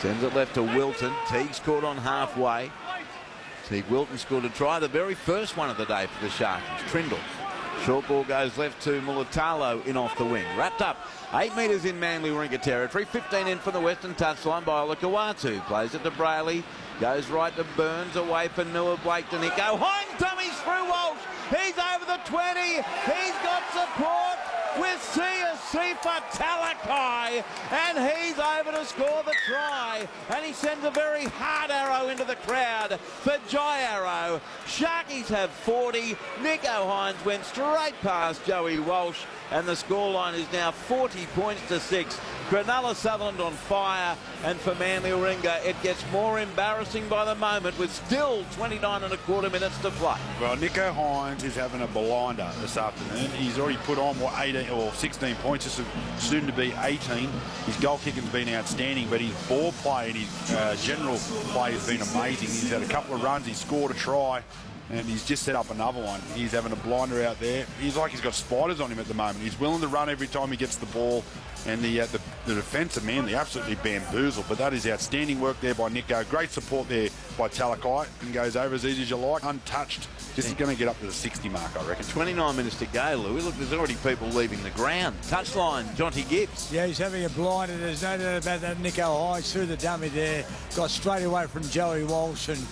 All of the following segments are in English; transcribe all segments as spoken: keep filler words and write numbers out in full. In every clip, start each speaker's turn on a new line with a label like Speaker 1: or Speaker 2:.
Speaker 1: Sends it left to Wilton. Teague scored on halfway. Teague Wilton scored a try, the very first one of the day for the Sharkies. Trindle. Short ball goes left to Mulatalo in off the wing. Wrapped up eight metres in Manly Warringah territory. fifteen in from the western touchline by Olakawatu. Plays it to Brayley. Goes right to Burns, away for Noah Blake to Nico Hines. Dummies through Walsh. He's over the twenty. He's got support with Sia Sifa Talakai, and he's over to score the try, and he sends a very hard arrow into the crowd for Jai Arrow. Sharkies have forty. Nico Hines went straight past Joey Walsh, and the scoreline is now forty points to six. Cronulla Sutherland on fire, and for Manly Warringah it gets more embarrassing by the moment with still twenty-nine and a quarter minutes to play.
Speaker 2: Well, Nico Hines is having a blinder this afternoon. He's already put on what eighteen or sixteen points, this is soon to be eighteen. His goal kicking's been outstanding, but his ball play and his uh, general play has been amazing. He's had a couple of runs, he's scored a try, and he's just set up another one. He's having a blinder out there. He's like he's got spiders on him at the moment. He's willing to run every time he gets the ball, and the uh, the, the defence of Manly absolutely bamboozled. But that is outstanding work there by Nico. Great support there by Talakai, and goes over as easy as you like, untouched. Just going to get up to the sixty mark, I reckon.
Speaker 1: twenty-nine minutes to go, Louis. Look, there's already people leaving the ground. Touchline, Jonty Gibbs.
Speaker 3: Yeah, he's having a blinder. There's no doubt about that. Nico Hines through the dummy there. Got straight away from Joey Walsh, and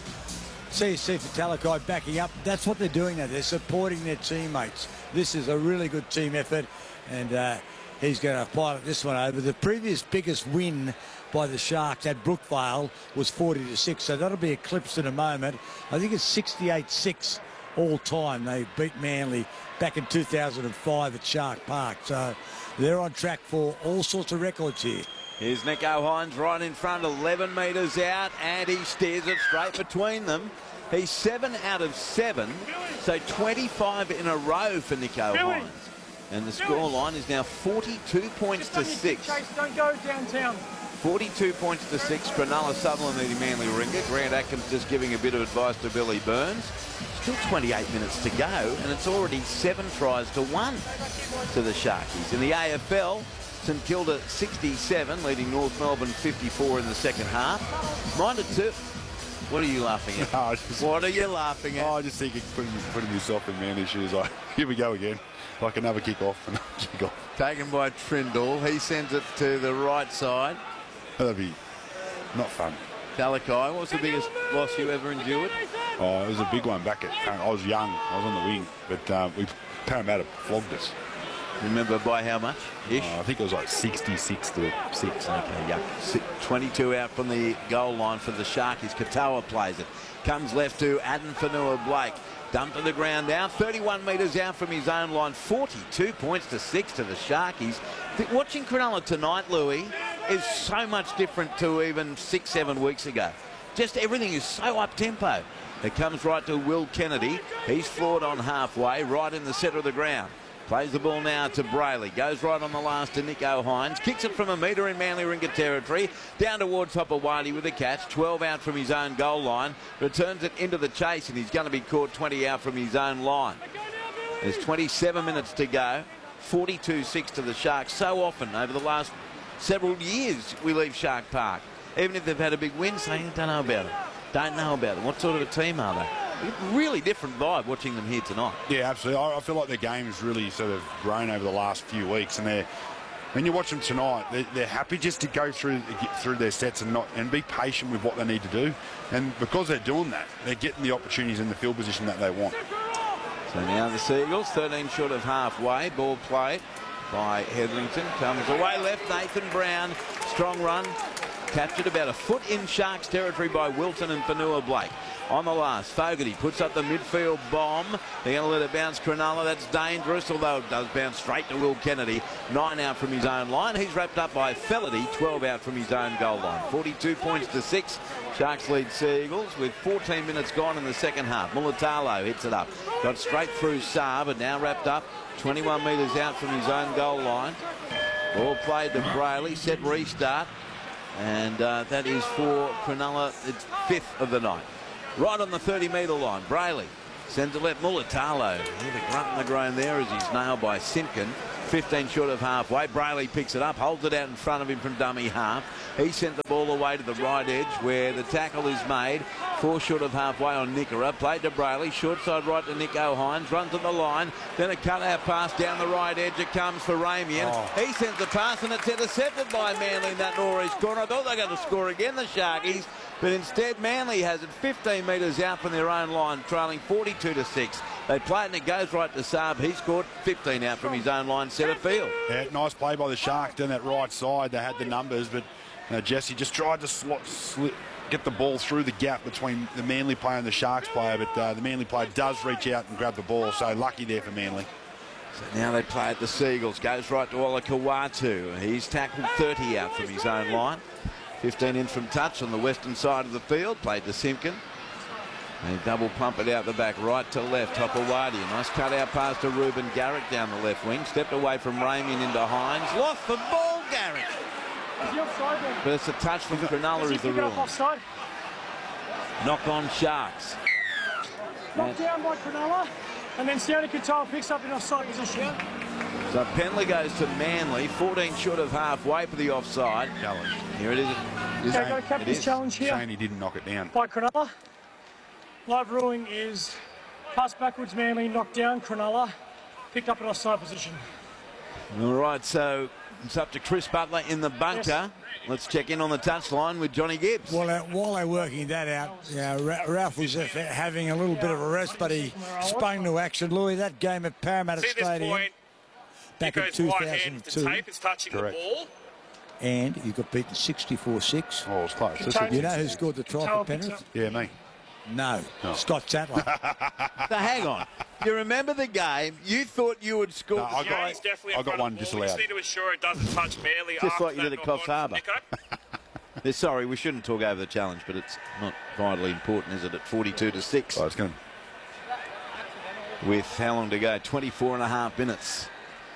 Speaker 3: C C for Talakai backing up. That's what they're doing now. They're supporting their teammates. This is a really good team effort, and uh, he's going to pilot this one over. The previous biggest win by the Sharks at Brookvale was forty to six, so that'll be eclipsed in a moment. I think it's sixty-eight six all time. They beat Manly back in two thousand five at Shark Park, so they're on track for all sorts of records here.
Speaker 1: Here's Nico Hines right in front, eleven metres out, and he steers it straight between them. He's seven out of seven, so twenty-five in a row for Nico Hines. And the scoreline is now forty-two points to six.
Speaker 4: Don't go downtown.
Speaker 1: forty-two points to six. Cronulla Sutherland leading Manly Warringah. Grant Atkins just giving a bit of advice to Billy Burns. Still twenty-eight minutes to go, and it's already seven tries to one to the Sharkies. In the A F L, St Kilda sixty-seven, leading North Melbourne fifty-four in the second half. Minded too. What are you laughing at?
Speaker 2: No, just,
Speaker 1: what are you laughing at?
Speaker 2: Oh, I just think putting, putting yourself in Manly shoes. Like, here we go again. Like another kick off, another kick off.
Speaker 1: Taken by Trindle. He sends it to the right side.
Speaker 2: That'd be not fun.
Speaker 1: Talakai, what was the biggest loss you ever endured?
Speaker 2: Oh, it was a big one back at, I was young, I was on the wing, but um, we Parramatta flogged us.
Speaker 1: Remember by how much? Ish?
Speaker 2: Oh, I think it was like sixty-six to six.
Speaker 1: Okay, yuck. twenty-two out from the goal line for the Sharkies. Katoa plays it. Comes left to Aden Fanua Blake. Dumped to the ground now. thirty-one metres out from his own line. forty-two points to six to the Sharkies. Watching Cronulla tonight, Louis, is so much different to even six, seven weeks ago. Just everything is so up-tempo. It comes right to Will Kennedy. He's floored on halfway, right in the centre of the ground. Plays the ball now to Brayley. Goes right on the last to Nico Hines. Kicks it from a metre in Manly Warringah territory. Down towards Hopewadi with a catch. twelve out from his own goal line. Returns it into the chase, and he's going to be caught twenty out from his own line. There's twenty-seven minutes to go. forty-two six to the Sharks. So often over the last several years we leave Shark Park. Even if they've had a big win, saying, don't know about it. Don't know about it. What sort of a team are they? Really different vibe watching them here tonight.
Speaker 2: Yeah, absolutely. I, I feel like their game has really sort of grown over the last few weeks, and they're when you watch them tonight, they're, they're happy just to go through get through their sets and not and be patient with what they need to do. And because they're doing that, they're getting the opportunities in the field position that they want.
Speaker 1: So now the Seagulls, thirteen short of halfway. Ball played by Hetherington. Comes away left. Nathan Brown, strong run. Captured about a foot in Sharks territory by Wilton and Fanua Blake. On the last, Fogarty puts up the midfield bomb. They're going to let it bounce Cronulla. That's dangerous, although it does bounce straight to Will Kennedy. Nine out from his own line. He's wrapped up by Felity. twelve out from his own goal line. forty-two points to six. Sharks lead Seagulls with fourteen minutes gone in the second half. Mulatalo hits it up. Got straight through Saab, but now wrapped up twenty-one metres out from his own goal line. Ball played to Brayley. Set restart. And uh, that is for Cronulla. It's fifth of the night. Right on the thirty metre line, Brayley sends it left. Mulatalo. Here's a grunt in the groin there as he's nailed by Simpkin. fifteen short of halfway. Brayley picks it up, holds it out in front of him from dummy half. He sent the ball away to the right edge where the tackle is made. Four short of halfway on Nickera. Played to Brayley. Short side right to Nick O'Hines. Runs to the line. Then a cut-out pass down the right edge. It comes for Ramian. Oh. He sends the pass and it's intercepted by Manly in that northeast corner. I thought they were going to score again, the Sharkies. But instead, Manly has it fifteen metres out from their own line, trailing forty-two to six. They play it and it goes right to Saab. He scored fifteen out from his own line, centre field.
Speaker 2: Yeah, nice play by the Sharks down that right side. They had the numbers, but you know, Jesse just tried to slot, slip, get the ball through the gap between the Manly player and the Sharks player, but uh, the Manly player does reach out and grab the ball, so lucky there for Manly.
Speaker 1: So now they play at the Seagulls. Goes right to Ola Kawatu. He's tackled thirty out from his own line. fifteen in from touch on the western side of the field. Played to Simpkin. They double pump it out the back, right to left. Hopewadi. Nice cut out pass to Ruben Garrick down the left wing. Stepped away from Ramian into Hines. Lost the ball, Garrick. But it's a touch from Cronulla is the rule. Knock on Sharks.
Speaker 4: Knocked down by Cronulla. And then Sione Katoa picks up in offside position.
Speaker 1: So penalty goes to Manly. fourteen short of halfway for the offside.
Speaker 2: Challenge.
Speaker 1: Here it is.
Speaker 4: Okay, got to cap this challenge here.
Speaker 2: Shane, he didn't knock it down.
Speaker 4: By Cronulla. Live ruling is pass backwards Manly, knocked down Cronulla, picked up an offside position.
Speaker 1: All right, so it's up to Chris Butler in the bunker.
Speaker 4: Yes.
Speaker 1: Let's check in on the touchline with Johnny Gibbs.
Speaker 3: Well, uh, while they're working that out, you know, Ra Ralph was uh, having a little bit of a rest, but he sprung to action. Louis, that game at Parramatta
Speaker 5: See
Speaker 3: Stadium
Speaker 5: point,
Speaker 3: back in two thousand two.
Speaker 5: Right hand with the tape is touching
Speaker 2: Correct.
Speaker 5: the ball.
Speaker 3: And you got beaten sixty-four six.
Speaker 2: Oh, it was close.
Speaker 4: Katoa
Speaker 3: You know who scored the try for Penrith?
Speaker 2: Yeah, me.
Speaker 3: No,
Speaker 2: No.
Speaker 3: Scott Sattler.
Speaker 1: So hang on. You remember the game? You thought you would score.
Speaker 2: No, I
Speaker 5: Yeah,
Speaker 2: got-
Speaker 5: he's definitely in
Speaker 2: I got
Speaker 5: front
Speaker 2: one
Speaker 5: of the ball.
Speaker 2: disallowed.
Speaker 5: We just need to ensure it doesn't touch Manly.
Speaker 1: Just
Speaker 5: after
Speaker 1: like you
Speaker 5: that
Speaker 1: did at
Speaker 5: knock
Speaker 1: Coffs
Speaker 5: on
Speaker 1: Harbour.
Speaker 5: Nico.
Speaker 1: Sorry, we shouldn't talk over the challenge, but it's not vitally important, is it, at forty-two to six?
Speaker 2: Oh, it's going
Speaker 1: With how long to go? twenty-four and a half minutes.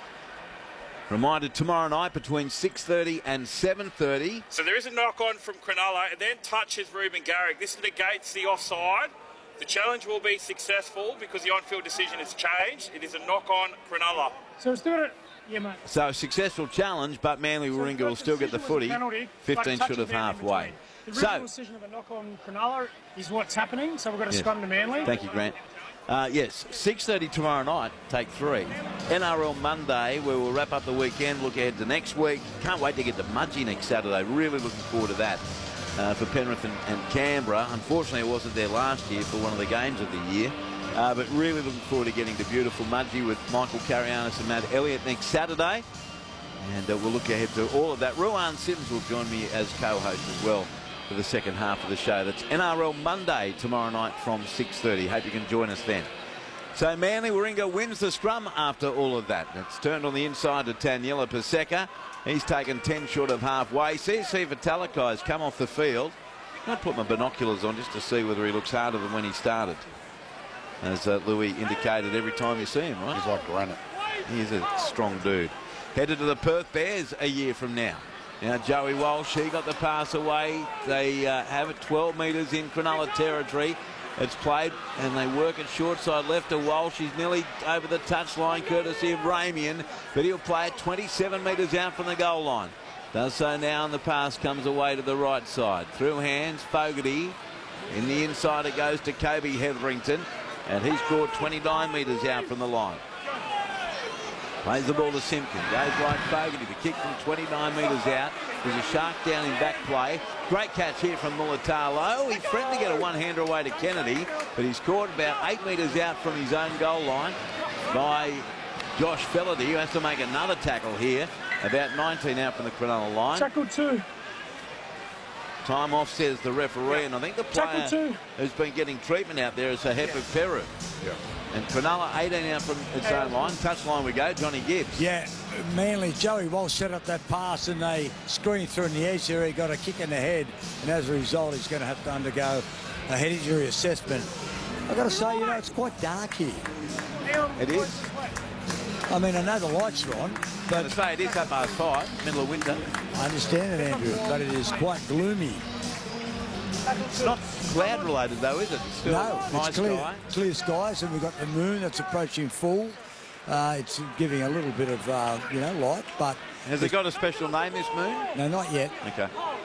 Speaker 1: Reminder tomorrow night between six thirty and seven thirty.
Speaker 5: So there is a knock on from Cronulla and then touches Ruben Garrick. This negates the offside. The challenge will be successful because the on-field decision has changed. It is a knock on Cronulla.
Speaker 4: So it's still, yeah, mate.
Speaker 1: So successful challenge, but Manly Warringah will still get the footy. fifteen short of halfway.
Speaker 4: The original
Speaker 1: So,
Speaker 4: decision of a knock on Cronulla is what's happening, so we've got to
Speaker 1: Yes.
Speaker 4: scrum to Manly.
Speaker 1: thank you, Grant. Uh, yes, six thirty tomorrow night, take three. N R L Monday, where we'll wrap up the weekend, look ahead to next week. Can't wait to get to Mudgee next Saturday. Really looking forward to that uh, for Penrith and, and Canberra. Unfortunately, I wasn't there last year for one of the games of the year. Uh, but really looking forward to getting to beautiful Mudgee with Michael Carianis and Matt Elliott next Saturday. And uh, we'll look ahead to all of that. Ruan Sims will join me as co-host as well for the second half of the show. That's N R L Monday tomorrow night from six thirty. Hope you can join us then. So Manly Warringah wins the scrum after all of that. It's turned on the inside to Taniela Paseka. He's taken ten short of halfway. C C Vitalakai has come off the field. I might put my binoculars on just to see whether he looks harder than when he started. As uh, Louis indicated every time you see him, right?
Speaker 2: He's like granite.
Speaker 1: He's a strong dude. Headed to the Perth Bears a year from now. Now Joey Walsh, he got the pass away. They uh, have it twelve metres in Cronulla territory. It's played and they work it short side left to Walsh. He's nearly over the touchline courtesy of Ramian, but he'll play it twenty-seven metres out from the goal line. Does so now, and the pass comes away to the right side. Through hands, Fogarty. In the inside it goes to Kobe Hetherington, and he's scored twenty-nine metres out from the line. Plays the ball to Simpkin. Goes right Fogarty. The kick from twenty-nine metres out. There's a shark down in back play. Great catch here from Mulatalo. He threatened to get a one-hander away to Kennedy, but he's caught about eight metres out from his own goal line by Josh Felaty, who has to make another tackle here. About nineteen out from the Cronulla line.
Speaker 4: Tackle two.
Speaker 1: Time off, says the referee, and I think the player
Speaker 4: Tackle two.
Speaker 1: who's been getting treatment out there is Sahepa Peru.
Speaker 2: Yeah.
Speaker 1: And Cronulla eighteen out from its own line. Touch line we go. Johnny Gibbs.
Speaker 3: Yeah, Manly, Joey Walsh set up that pass and they screened through in the edge there. He got a kick in the head, and as a result, he's going to have to undergo a head injury assessment. I've got to say, you know, it's quite dark here.
Speaker 1: It is.
Speaker 3: I mean, I know the lights are on, but
Speaker 1: To say it is half past five, middle of winter.
Speaker 3: I understand it, Andrew, but it is quite gloomy.
Speaker 1: It's not cloud related though, is it? It's still
Speaker 3: No,
Speaker 1: high
Speaker 3: it's clear,
Speaker 1: sky.
Speaker 3: clear skies, and we've got the moon that's approaching full. Uh, it's giving a little bit of, uh, you know, light, but...
Speaker 1: Has it got a special name, this moon?
Speaker 3: No, not yet.
Speaker 1: Okay.